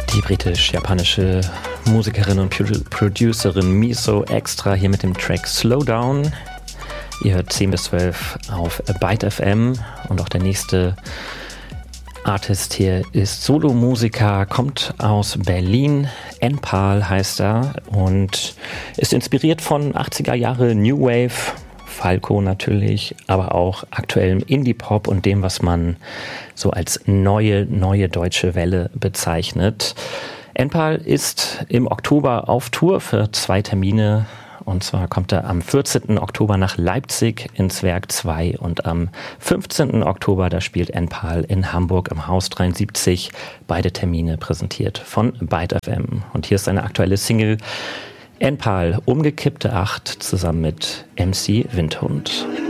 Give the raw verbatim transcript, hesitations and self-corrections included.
Die britisch-japanische Musikerin und Pro- Producerin Miso Extra hier mit dem Track Slowdown. Ihr hört zehn bis zwölf auf Byte F M und auch der nächste Artist hier ist Solomusiker, kommt aus Berlin. Enpal heißt er und ist inspiriert von achtziger Jahre New Wave, Falco natürlich, aber auch aktuellem Indie-Pop und dem, was man so als neue, neue deutsche Welle bezeichnet. Enpal ist im Oktober auf Tour für zwei Termine. Und zwar kommt er am vierzehnten Oktober nach Leipzig ins Werk zwei und am fünfzehnten Oktober, da spielt Enpal in Hamburg im Haus dreiundsiebzig. Beide Termine präsentiert von Byte F M. Und hier ist seine aktuelle Single Enpal, umgekippte Acht, zusammen mit M C Windhund.